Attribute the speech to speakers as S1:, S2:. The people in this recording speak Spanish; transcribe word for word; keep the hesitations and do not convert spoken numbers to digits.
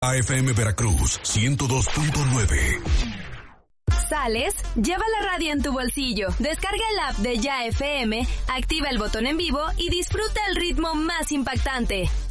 S1: A F M Veracruz, ciento dos punto nueve.
S2: ¿Sales? Lleva la radio en tu bolsillo. Descarga el app de Ya F M, activa el botón en vivo y disfruta el ritmo más impactante.